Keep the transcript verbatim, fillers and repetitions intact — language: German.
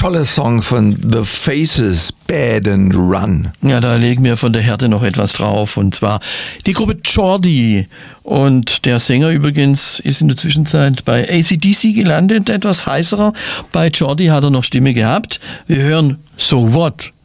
toller Song von The Faces, Bad and Run. Ja, da legen wir von der Härte noch etwas drauf, und zwar die Gruppe Geordie. Und der Sänger übrigens ist in der Zwischenzeit bei A C D C gelandet, etwas heißerer. Bei Geordie hat er noch Stimme gehabt. Wir hören So What?